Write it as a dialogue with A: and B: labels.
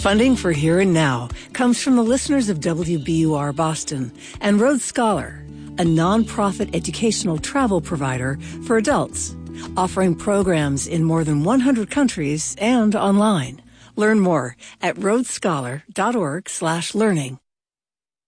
A: Funding for Here and Now comes from the listeners of WBUR Boston and Rhodes Scholar, a nonprofit educational travel provider for adults, offering programs in more than 100 countries and online. Learn more at rhodesscholar.org/learning.